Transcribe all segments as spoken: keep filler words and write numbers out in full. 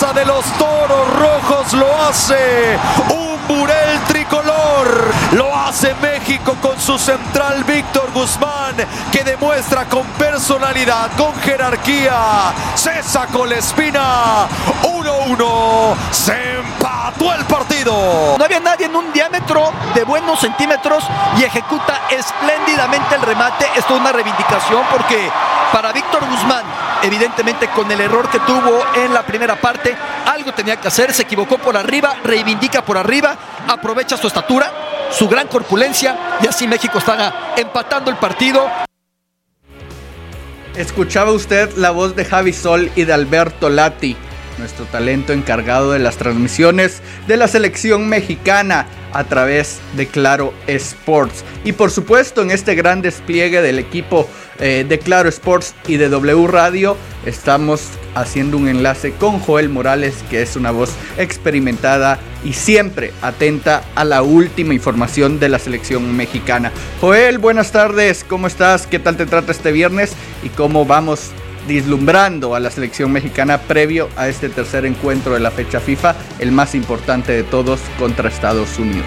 casa de los Toros Rojos lo hace un Burel tricolor. Lo hace México con su central Víctor Guzmán, que demuestra con personalidad, con jerarquía. Se sacó la espina. uno uno. Se empató el partido. No había nadie en un diámetro de buenos centímetros y ejecuta espléndidamente el remate. Esto es una reivindicación porque para Víctor Guzmán, evidentemente con el error que tuvo en la primera parte, algo tenía que hacer, se equivocó por arriba, reivindica por arriba, aprovecha su estatura, su gran corpulencia y así México está empatando el partido. Escuchaba usted la voz de Javi Sol y de Alberto Lati, nuestro talento encargado de las transmisiones de la selección mexicana a través de Claro Sports. Y por supuesto en este gran despliegue del equipo eh, de Claro Sports y de W Radio estamos haciendo un enlace con Joel Morales, que es una voz experimentada y siempre atenta a la última información de la selección mexicana. Joel, buenas tardes, ¿cómo estás? ¿Qué tal te trata este viernes? ¿Y cómo vamos vislumbrando a la selección mexicana previo a este tercer encuentro de la fecha FIFA, el más importante de todos, contra Estados Unidos?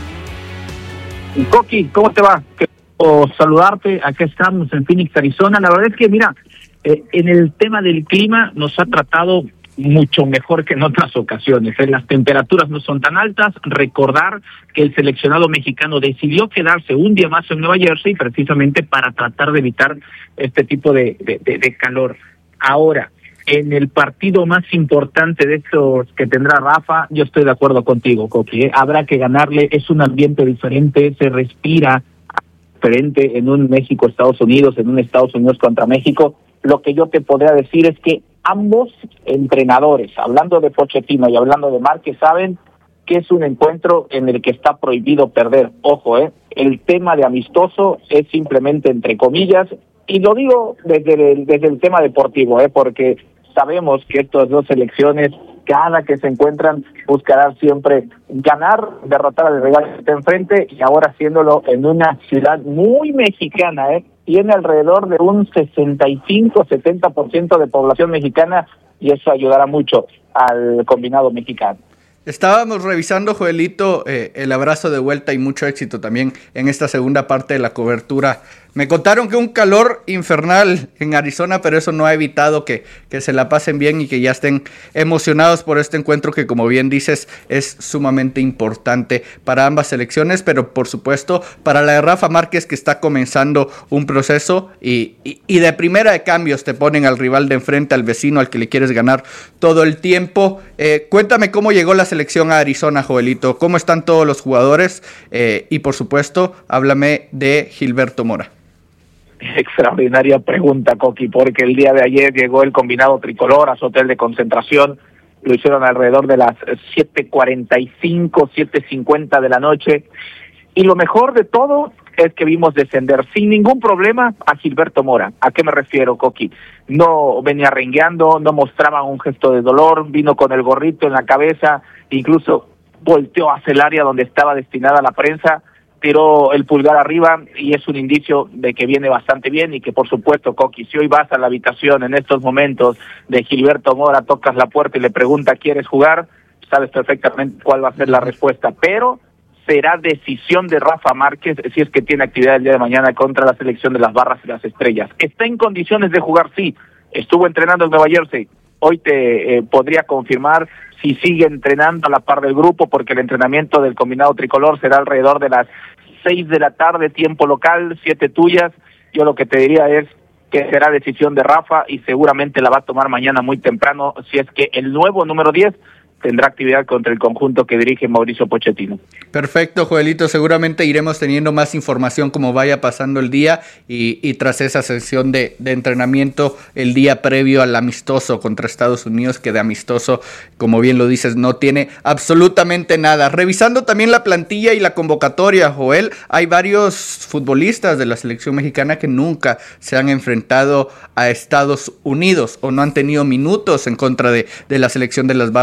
Coqui, ¿cómo te va? Quiero saludarte, acá estamos en Phoenix, Arizona. La verdad es que, mira, eh, en el tema del clima nos ha tratado mucho mejor que en otras ocasiones. ¿eh? Las temperaturas no son tan altas. Recordar que el seleccionado mexicano decidió quedarse un día más en Nueva Jersey precisamente para tratar de evitar este tipo de, de, de, de calor. Ahora, en el partido más importante de estos que tendrá Rafa, yo estoy de acuerdo contigo, Coqui. ¿eh? Habrá que ganarle, es un ambiente diferente, se respira diferente en un México-Estados Unidos, en un Estados Unidos contra México. Lo que yo te podría decir es que ambos entrenadores, hablando de Pochettino y hablando de Márquez, saben que es un encuentro en el que está prohibido perder. Ojo, eh, el tema de amistoso es simplemente entre comillas, y lo digo desde el, desde el tema deportivo, eh, porque sabemos que estas dos selecciones, cada que se encuentran, buscarán siempre ganar, derrotar al rival que está enfrente, y ahora haciéndolo en una ciudad muy mexicana, eh, tiene alrededor de un sesenta y cinco a setenta por ciento de población mexicana, y eso ayudará mucho al combinado mexicano. Estábamos revisando, Joelito, eh, el abrazo de vuelta y mucho éxito también en esta segunda parte de la cobertura. Me contaron que un calor infernal en Arizona, pero eso no ha evitado que, que se la pasen bien y que ya estén emocionados por este encuentro que, como bien dices, es sumamente importante para ambas selecciones, pero por supuesto para la de Rafa Márquez, que está comenzando un proceso y, y, y de primera de cambios te ponen al rival de enfrente, al vecino al que le quieres ganar todo el tiempo. Eh, cuéntame cómo llegó la selección a Arizona, Joelito, cómo están todos los jugadores eh, y por supuesto háblame de Gilberto Mora. Extraordinaria pregunta, Coqui, porque el día de ayer llegó el combinado tricolor a su hotel de concentración. Lo hicieron alrededor de las siete cuarenta y cinco, siete cincuenta de la noche. Y lo mejor de todo es que vimos descender sin ningún problema a Gilberto Mora. ¿A qué me refiero, Coqui? No venía rengueando, no mostraba un gesto de dolor, vino con el gorrito en la cabeza, incluso volteó hacia el área donde estaba destinada la prensa, tiró el pulgar arriba y es un indicio de que viene bastante bien y que, por supuesto, Coqui, si hoy vas a la habitación en estos momentos de Gilberto Mora, tocas la puerta y le pregunta ¿quieres jugar?, sabes perfectamente cuál va a ser la respuesta, pero será decisión de Rafa Márquez si es que tiene actividad el día de mañana contra la selección de las Barras y las Estrellas. ¿Está en condiciones de jugar? Sí. Estuvo entrenando en Nueva Jersey. Hoy te eh, podría confirmar si sigue entrenando a la par del grupo, porque el entrenamiento del combinado tricolor será alrededor de las seis de la tarde, tiempo local, siete tuyas. Yo lo que te diría es que será decisión de Rafa y seguramente la va a tomar mañana muy temprano, si es que el nuevo número diez tendrá actividad contra el conjunto que dirige Mauricio Pochettino. Perfecto, Joelito, seguramente iremos teniendo más información como vaya pasando el día y, y tras esa sesión de, de entrenamiento el día previo al amistoso contra Estados Unidos, que de amistoso, como bien lo dices, no tiene absolutamente nada. Revisando también la plantilla y la convocatoria, Joel, hay varios futbolistas de la selección mexicana que nunca se han enfrentado a Estados Unidos o no han tenido minutos en contra de, de la selección de las Barras y las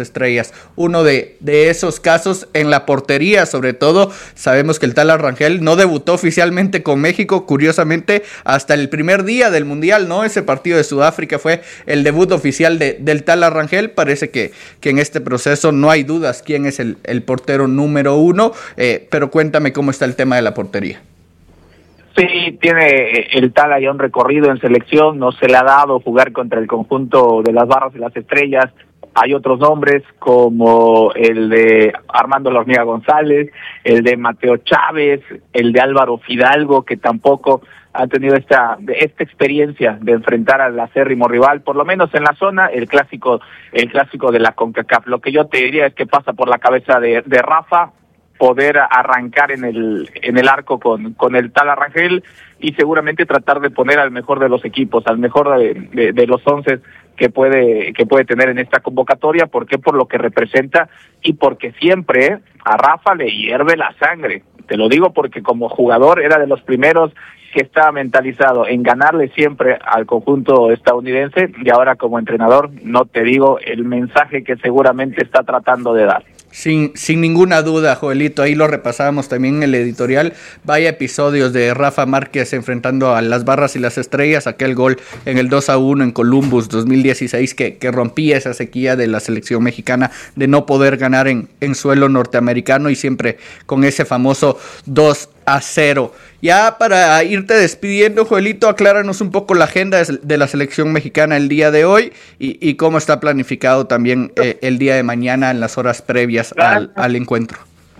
Estrellas. Uno de, de esos casos en la portería, sobre todo, sabemos que el Tala Rangel no debutó oficialmente con México, curiosamente, hasta el primer día del Mundial, ¿no? Ese partido de Sudáfrica fue el debut oficial de, del Tala Rangel. Parece que, que en este proceso no hay dudas quién es el, el portero número uno, eh, pero cuéntame cómo está el tema de la portería. Sí, tiene el Tala ya un recorrido en selección, no se le ha dado jugar contra el conjunto de las Barras y las Estrellas. Hay otros nombres como el de Armando La Hormiga González, el de Mateo Chávez, el de Álvaro Fidalgo, que tampoco han tenido esta esta experiencia de enfrentar al acérrimo rival, por lo menos en la zona, el clásico el clásico de la CONCACAF. Lo que yo te diría es que pasa por la cabeza de, de Rafa poder arrancar en el en el arco con con el Tala Rangel y seguramente tratar de poner al mejor de los equipos, al mejor de, de, de los once que puede que puede tener en esta convocatoria. ¿Por qué? Por lo que representa y porque siempre a Rafa le hierve la sangre. Te lo digo porque como jugador era de los primeros que estaba mentalizado en ganarle siempre al conjunto estadounidense, y ahora como entrenador no te digo el mensaje que seguramente está tratando de dar. Sin, sin ninguna duda, Joelito, ahí lo repasábamos también en el editorial. Vaya episodios de Rafa Márquez enfrentando a las Barras y las Estrellas, aquel gol en el dos a uno en Columbus dos mil dieciséis que, que rompía esa sequía de la selección mexicana de no poder ganar en, en suelo norteamericano, y siempre con ese famoso dos a cero. Ya para irte despidiendo, Joelito, acláranos un poco la agenda de la selección mexicana el día de hoy y, y cómo está planificado también eh, el día de mañana en las horas previas al, al encuentro.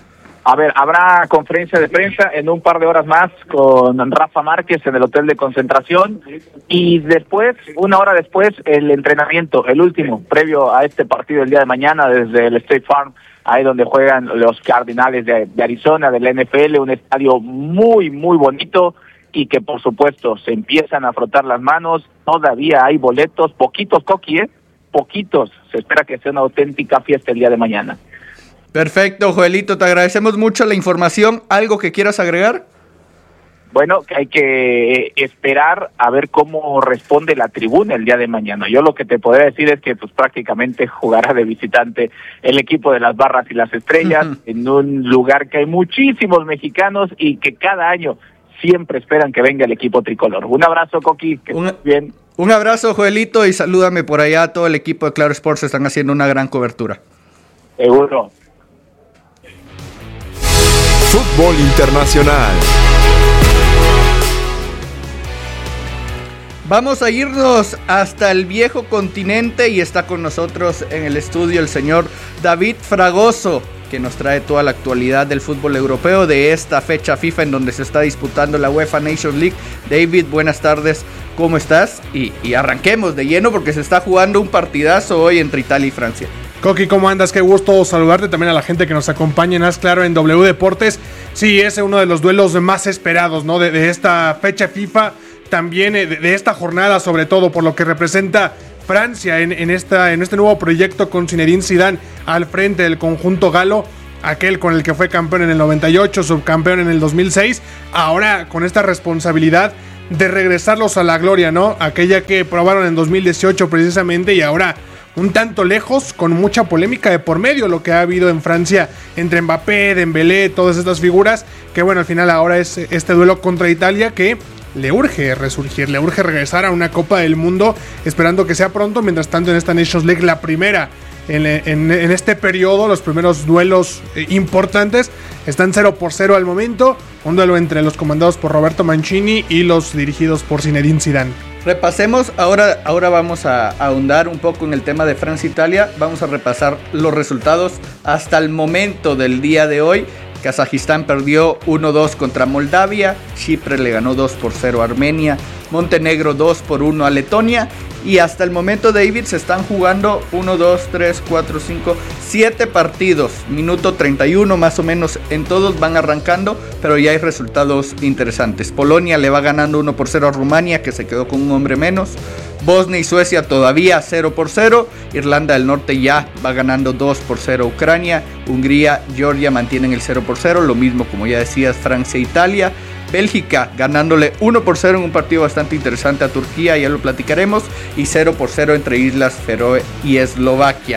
A ver, habrá conferencia de prensa en un par de horas más con Rafa Márquez en el hotel de concentración, y después, una hora después, el entrenamiento, el último, previo a este partido el día de mañana desde el State Farm, ahí donde juegan los Cardinales de, de Arizona, de la N F L, un estadio muy, muy bonito, y que por supuesto se empiezan a frotar las manos. Todavía hay boletos, poquitos, Coqui, ¿eh? Poquitos. Se espera que sea una auténtica fiesta el día de mañana. Perfecto, Joelito, te agradecemos mucho la información. ¿Algo que quieras agregar? Bueno, que hay que esperar a ver cómo responde la tribuna el día de mañana. Yo lo que te podría decir es que pues prácticamente jugará de visitante el equipo de las Barras y las Estrellas, uh-huh, en un lugar que hay muchísimos mexicanos y que cada año siempre esperan que venga el equipo tricolor. Un abrazo, Coqui, que un, estés bien. Un abrazo, Joelito, y salúdame por allá a todo el equipo de Claro Sports, están haciendo una gran cobertura. Seguro. Fútbol internacional. Vamos a irnos hasta el viejo continente y está con nosotros en el estudio el señor David Fragoso, que nos trae toda la actualidad del fútbol europeo de esta fecha FIFA en donde se está disputando la UEFA Nations League. David, buenas tardes, ¿cómo estás? Y, y arranquemos de lleno porque se está jugando un partidazo hoy entre Italia y Francia. Coqui, ¿cómo andas? Qué gusto saludarte, también a la gente que nos acompaña en Haz Claro en W Deportes. Sí, es uno de los duelos más esperados, ¿no? De, de esta fecha FIFA, también de, de esta jornada, sobre todo por lo que representa Francia en, en, esta, en este nuevo proyecto con Zinedine Zidane al frente del conjunto galo, aquel con el que fue campeón en el noventa y ocho, subcampeón en el dos mil seis, ahora con esta responsabilidad de regresarlos a la gloria, ¿no? Aquella que probaron en dos mil dieciocho precisamente, y ahora un tanto lejos, con mucha polémica de por medio, lo que ha habido en Francia entre Mbappé, Dembélé, todas estas figuras, que bueno, al final ahora es este duelo contra Italia que le urge resurgir, le urge regresar a una Copa del Mundo, esperando que sea pronto. Mientras tanto, en esta Nations League, la primera en, en, en este periodo, los primeros duelos eh, importantes están cero por cero al momento, un duelo entre los comandados por Roberto Mancini y los dirigidos por Zinedine Zidane. Repasemos, ahora, ahora vamos a, a ahondar un poco en el tema de Francia-Italia, vamos a repasar los resultados hasta el momento del día de hoy. Kazajistán perdió uno dos contra Moldavia, Chipre le ganó dos por cero a Armenia, Montenegro dos por uno a Letonia, y hasta el momento, David, se están jugando uno, dos, tres, cuatro, cinco, siete partidos, minuto treinta y uno más o menos, en todos van arrancando, pero ya hay resultados interesantes. Polonia le va ganando uno por cero a Rumania, que se quedó con un hombre menos. Bosnia y Suecia todavía cero por cero, Irlanda del Norte ya va ganando dos por cero a Ucrania, Hungría, Georgia mantienen el cero por cero, lo mismo como ya decías Francia e Italia. Bélgica ganándole uno por cero en un partido bastante interesante a Turquía, ya lo platicaremos, y cero por cero entre Islas Feroe y Eslovaquia.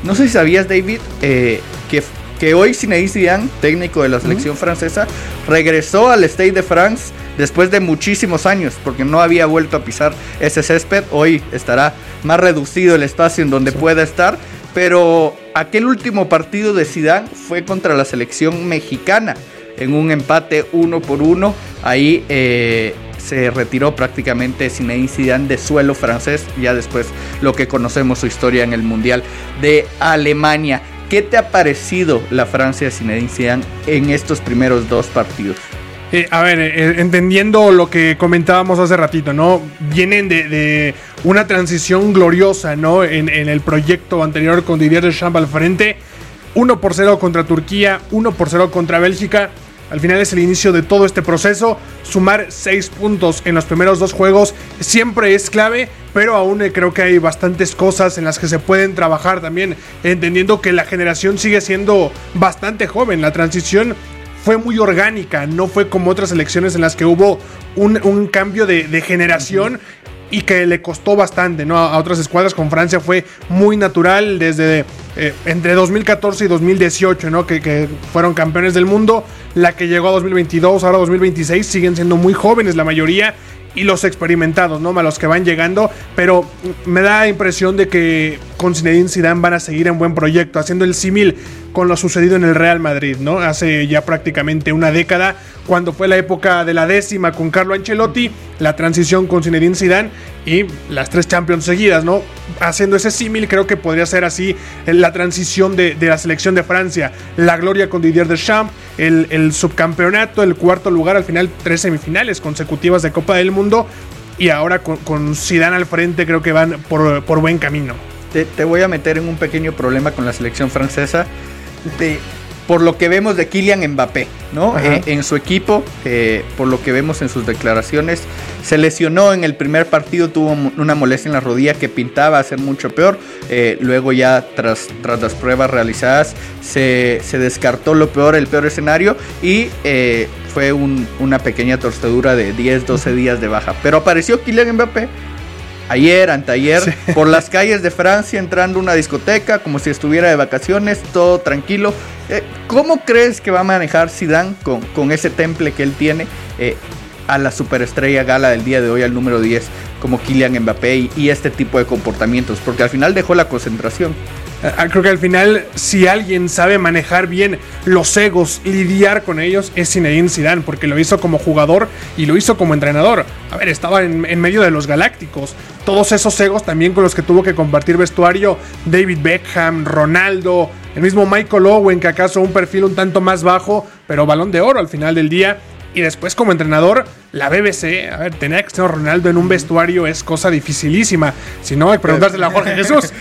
No sé si sabías, David, eh, que, que hoy Zinedine Zidane, técnico de la selección uh-huh. francesa, regresó al Stade de France después de muchísimos años, porque no había vuelto a pisar ese césped. Hoy estará más reducido el espacio en donde sí. pueda estar, pero aquel último partido de Zidane fue contra la selección mexicana, en un empate uno por uno. Ahí eh, se retiró prácticamente Zinedine Zidane de suelo francés, ya después lo que conocemos su historia en el Mundial de Alemania. ¿Qué te ha parecido la Francia de Zinedine Zidane en estos primeros dos partidos? Eh, a ver, eh, entendiendo lo que comentábamos hace ratito, ¿no? Vienen de, de una transición gloriosa, ¿no? En, en el proyecto anterior con Didier Deschamps al frente. uno por cero contra Turquía, uno por cero contra Bélgica. Al final es el inicio de todo este proceso. Sumar seis puntos en los primeros dos juegos siempre es clave, pero aún eh, creo que hay bastantes cosas en las que se pueden trabajar también, entendiendo que la generación sigue siendo bastante joven. La transición fue muy orgánica, no fue como otras elecciones en las que hubo un, un cambio de, de generación y que le costó bastante, ¿no? A otras escuadras. Con Francia fue muy natural desde eh, entre dos mil catorce y dos mil dieciocho, ¿no? Que, que fueron campeones del mundo. La que llegó a dos mil veintidós, ahora dos mil veintiséis, siguen siendo muy jóvenes la mayoría. Y los experimentados, ¿no? A los que van llegando. Pero me da la impresión de que con Zinedine Zidane van a seguir en buen proyecto, haciendo el símil con lo sucedido en el Real Madrid, ¿no? Hace ya prácticamente una década, cuando fue la época de la décima con Carlo Ancelotti, la transición con Zinedine Zidane y las tres Champions seguidas, ¿no? Haciendo ese símil, creo que podría ser así la transición de, de la selección de Francia. La gloria con Didier Deschamps, el, el subcampeonato, el cuarto lugar, al final tres semifinales consecutivas de Copa del Mundo, y ahora con, con Zidane al frente creo que van por, por buen camino. Te, te voy a meter en un pequeño problema con la selección francesa. De, por lo que vemos de Kylian Mbappé, ¿no? Eh, en su equipo, eh, por lo que vemos en sus declaraciones, se lesionó en el primer partido, tuvo una molestia en la rodilla que pintaba a ser mucho peor. Eh, luego ya tras, tras las pruebas realizadas se, se descartó lo peor, el peor escenario, y eh, fue un, una pequeña torcedura de diez, doce días de baja. Pero apareció Kylian Mbappé ayer, anteayer, sí. por las calles de Francia, entrando a una discoteca como si estuviera de vacaciones, todo tranquilo. Eh, ¿Cómo crees que va a manejar Zidane con, con ese temple que él tiene eh, a la superestrella gala del día de hoy, al número diez, como Kylian Mbappé, y, y este tipo de comportamientos? Porque al final dejó la concentración. Creo que al final, si alguien sabe manejar bien los egos, lidiar con ellos, es Zinedine Zidane, porque lo hizo como jugador y lo hizo como entrenador. A ver, estaba en, en medio de los galácticos. Todos esos egos también con los que tuvo que compartir vestuario David Beckham, Ronaldo, el mismo Michael Owen, que acaso un perfil un tanto más bajo, pero Balón de Oro al final del día. Y después como entrenador, la B B C, a ver, tener a Cristiano Ronaldo en un vestuario es cosa dificilísima. Si no, hay que preguntárselo a Jorge Jesús.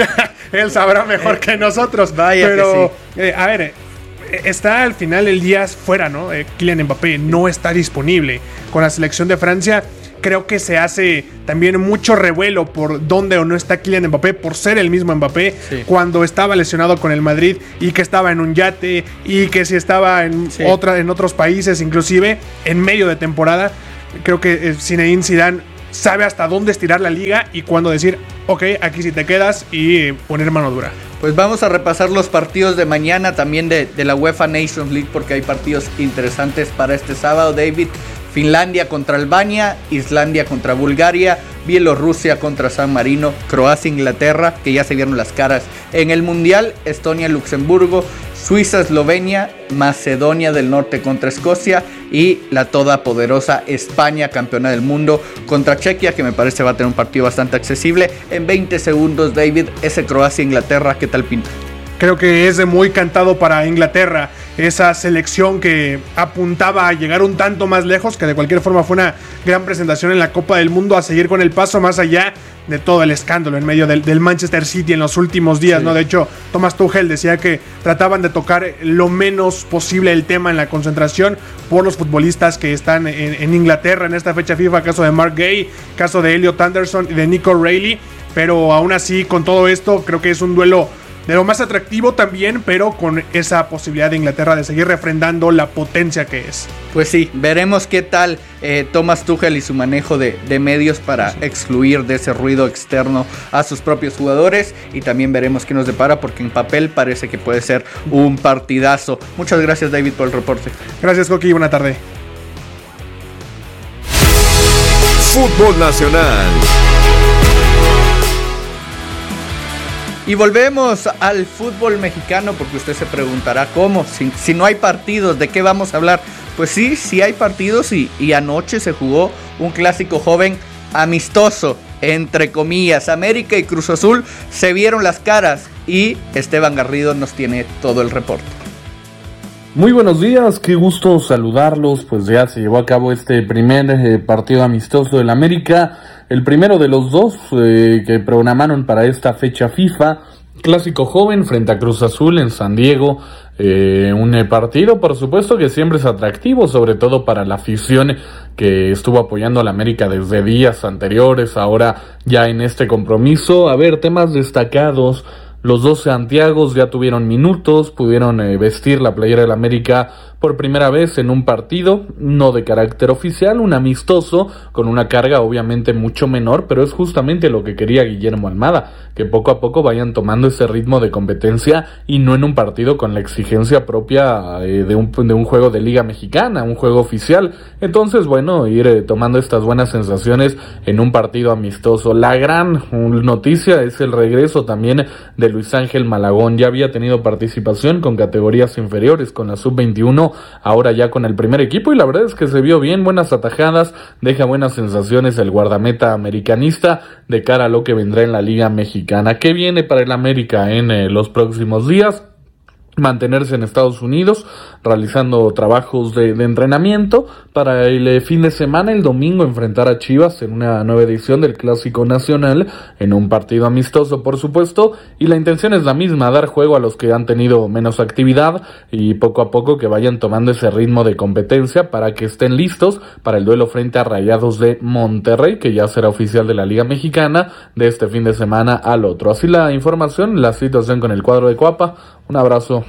Él sabrá mejor que nosotros. Vaya Pero, que sí. eh, a ver, eh, está al final del día fuera, ¿no? Eh, Kylian Mbappé no está disponible con la selección de Francia. Creo que se hace también mucho revuelo por dónde o no está Kylian Mbappé, por ser el mismo Mbappé, sí. cuando estaba lesionado con el Madrid y que estaba en un yate y que si estaba en, sí. otra, en otros países, inclusive en medio de temporada. Creo que Zinedine Zidane sabe hasta dónde estirar la liga y cuándo decir, ok, aquí sí te quedas, y poner mano dura. Pues vamos a repasar los partidos de mañana también de, de la UEFA Nations League, porque hay partidos interesantes para este sábado, David. Finlandia contra Albania, Islandia contra Bulgaria, Bielorrusia contra San Marino, Croacia, Inglaterra, que ya se vieron las caras en el Mundial, Estonia, Luxemburgo, Suiza, Eslovenia, Macedonia del Norte contra Escocia, y la todopoderosa España, campeona del mundo, contra Chequia, que me parece va a tener un partido bastante accesible. En veinte segundos, David, ese Croacia-Inglaterra, ¿qué tal pinta? Creo que es de muy cantado para Inglaterra, esa selección que apuntaba a llegar un tanto más lejos, que de cualquier forma fue una gran presentación en la Copa del Mundo, a seguir con el paso más allá de todo el escándalo en medio del, del Manchester City en los últimos días, sí. ¿no? De hecho, Thomas Tuchel decía que trataban de tocar lo menos posible el tema en la concentración por los futbolistas que están en, en Inglaterra en esta fecha FIFA, caso de Mark Gay, caso de Elliot Anderson y de Nico Reilly, pero aún así, con todo esto, creo que es un duelo de lo más atractivo también, pero con esa posibilidad de Inglaterra de seguir refrendando la potencia que es. Pues sí, veremos qué tal eh, Thomas Tuchel y su manejo de, de medios para sí. excluir de ese ruido externo a sus propios jugadores, y también veremos qué nos depara, porque en papel parece que puede ser un partidazo. Muchas gracias, David, por el reporte. Gracias, Coqui, buena tarde. Fútbol Nacional. Y volvemos al fútbol mexicano, porque usted se preguntará cómo, si, si no hay partidos, ¿de qué vamos a hablar? Pues sí, sí hay partidos, y, y anoche se jugó un clásico joven amistoso, entre comillas. América y Cruz Azul se vieron las caras, y Esteban Garrido nos tiene todo el reporte. Muy buenos días, qué gusto saludarlos. Pues ya se llevó a cabo este primer eh, partido amistoso del América, el primero de los dos eh, que programaron para esta fecha FIFA, clásico joven frente a Cruz Azul en San Diego. Eh, un eh, partido, por supuesto, que siempre es atractivo, sobre todo para la afición que estuvo apoyando a la América desde días anteriores, ahora ya en este compromiso. A ver, temas destacados. Los dos Santiagos ya tuvieron minutos, pudieron eh, vestir la playera del América por primera vez en un partido, no de carácter oficial, un amistoso, con una carga obviamente mucho menor, pero es justamente lo que quería Guillermo Almada, que poco a poco vayan tomando ese ritmo de competencia y no en un partido con la exigencia propia eh, de, un, de un juego de Liga Mexicana, un juego oficial. Entonces, bueno, ir eh, tomando estas buenas sensaciones en un partido amistoso. La gran noticia es el regreso también de Luis Ángel Malagón. Ya había tenido participación con categorías inferiores, con la sub veintiuno, ahora ya con el primer equipo, y la verdad es que se vio bien, buenas atajadas, deja buenas sensaciones el guardameta americanista de cara a lo que vendrá en la Liga Mexicana. ¿Qué viene para el América en eh, los próximos días? Mantenerse en Estados Unidos realizando trabajos de, de entrenamiento para el eh, fin de semana, el domingo, enfrentar a Chivas en una nueva edición del Clásico Nacional, en un partido amistoso, por supuesto, y la intención es la misma, dar juego a los que han tenido menos actividad y poco a poco que vayan tomando ese ritmo de competencia para que estén listos para el duelo frente a Rayados de Monterrey, que ya será oficial de la Liga Mexicana de este fin de semana al otro. Así la información, la situación con el cuadro de Coapa. Un abrazo.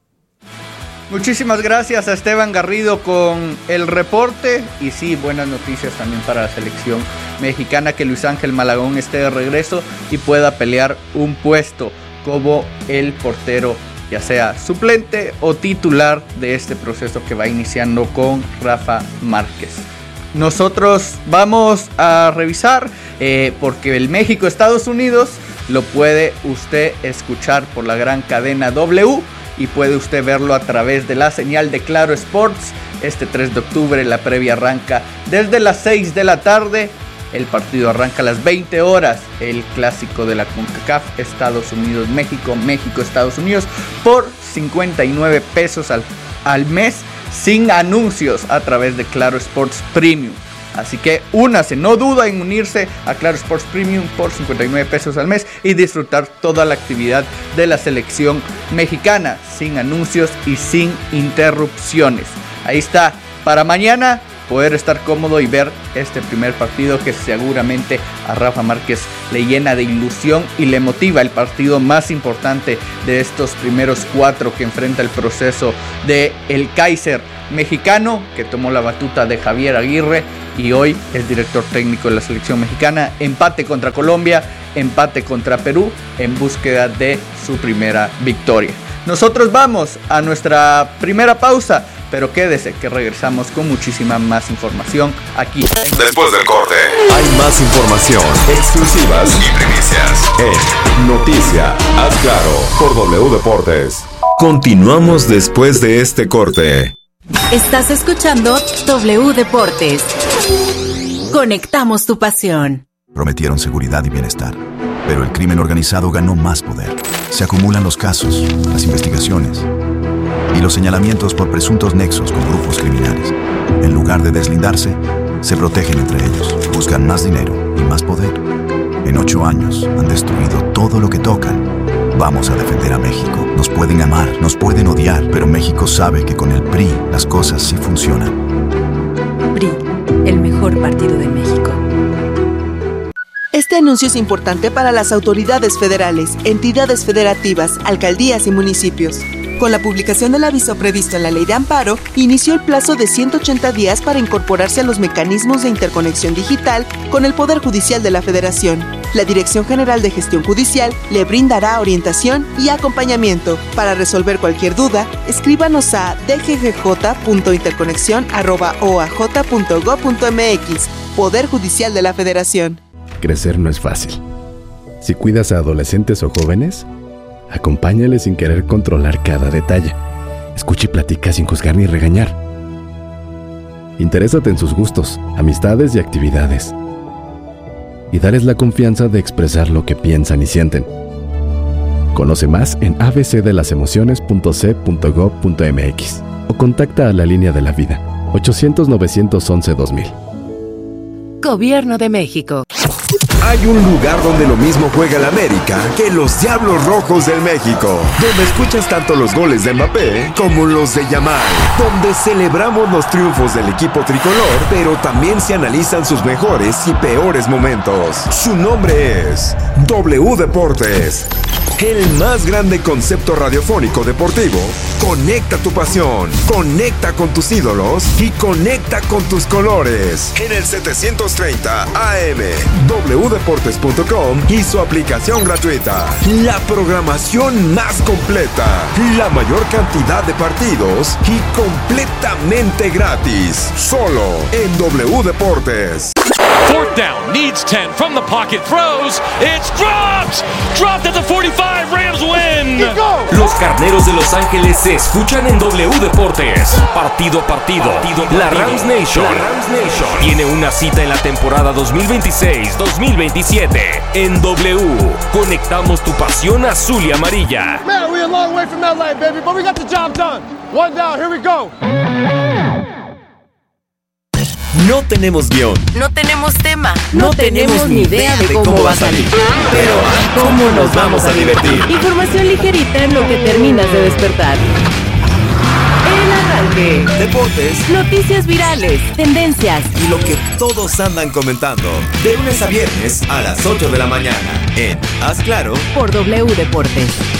Muchísimas gracias a Esteban Garrido con el reporte, y sí, buenas noticias también para la selección mexicana, que Luis Ángel Malagón esté de regreso y pueda pelear un puesto como el portero, ya sea suplente o titular de este proceso que va iniciando con Rafa Márquez. Nosotros vamos a revisar eh, porque el México-Estados Unidos lo puede usted escuchar por la gran cadena W, y puede usted verlo a través de la señal de Claro Sports. Este tres de octubre la previa arranca desde las seis de la tarde. El partido arranca a las veinte horas. El clásico de la CONCACAF, Estados Unidos-México, México-Estados Unidos, por cincuenta y nueve pesos al, al mes, sin anuncios, a través de Claro Sports Premium. Así que únase, no duda en unirse a Claro Sports Premium por cincuenta y nueve pesos al mes y disfrutar toda la actividad de la selección mexicana, sin anuncios y sin interrupciones. Ahí está, para mañana poder estar cómodo y ver este primer partido que seguramente a Rafa Márquez le llena de ilusión y le motiva, el partido más importante de estos primeros cuatro que enfrenta el proceso de el Kaiser mexicano, que tomó la batuta de Javier Aguirre y hoy es director técnico de la selección mexicana. Empate contra Colombia, empate contra Perú, en búsqueda de su primera victoria. Nosotros vamos a nuestra primera pausa, pero quédese que regresamos con muchísima más información aquí. Después del corte, hay más información, exclusivas y primicias en Noticia Haz Claro por W Deportes. Continuamos después de este corte. Estás escuchando W Deportes. Conectamos tu pasión. Prometieron seguridad y bienestar, pero el crimen organizado ganó más poder. Se acumulan los casos, las investigaciones y los señalamientos por presuntos nexos con grupos criminales. En lugar de deslindarse, se protegen entre ellos, buscan más dinero y más poder. En ocho años han destruido todo lo que tocan. Vamos a defender a México. Nos pueden amar, nos pueden odiar, pero México sabe que con el P R I las cosas sí funcionan. P R I, el mejor partido de México. Este anuncio es importante para las autoridades federales, entidades federativas, alcaldías y municipios. Con la publicación del aviso previsto en la Ley de Amparo, inició el plazo de ciento ochenta días para incorporarse a los mecanismos de interconexión digital con el Poder Judicial de la Federación. La Dirección General de Gestión Judicial le brindará orientación y acompañamiento. Para resolver cualquier duda, escríbanos a d g g j punto interconexión arroba o a j punto gob punto m x. Poder Judicial de la Federación. Crecer no es fácil. Si cuidas a adolescentes o jóvenes, acompáñales sin querer controlar cada detalle. Escucha y platica sin juzgar ni regañar. Interésate en sus gustos, amistades y actividades. Y dales la confianza de expresar lo que piensan y sienten. Conoce más en a b c de las emociones punto c punto gob punto m x o contacta a la línea de la vida ochocientos, novecientos once, dos mil. Gobierno de México. Hay un lugar donde lo mismo juega el América que los Diablos Rojos del México, donde escuchas tanto los goles de Mbappé como los de Yamal, donde celebramos los triunfos del equipo tricolor, pero también se analizan sus mejores y peores momentos. Su nombre es W Deportes, el más grande concepto radiofónico deportivo. Conecta tu pasión, conecta con tus ídolos y conecta con tus colores. En el setecientos treinta A M, w deportes punto com y su aplicación gratuita. La programación más completa, la mayor cantidad de partidos y completamente gratis. Solo en W Deportes. Fourth down, needs ten, from the pocket, throws, it's dropped! Dropped at the forty-five, Rams win! Los Carneros de Los Ángeles se escuchan en W Deportes. Partido a partido, partido, partido. La Rams Nation, la Rams Nation tiene una cita en la temporada dos mil veintiséis dos mil veintisiete. En W, conectamos tu pasión azul y amarilla. Man, we're a long way from L A, baby, but we got the job done. One down, here we go. No tenemos guión. No tenemos tema. No, no tenemos ni idea de cómo, cómo va a salir. Pero ¿cómo nos vamos a divertir? Información ligerita en lo que terminas de despertar. El arranque. Deportes. Noticias virales. Tendencias. Y lo que todos andan comentando. De lunes a viernes a las ocho de la mañana. En Haz Claro. Por W Deportes.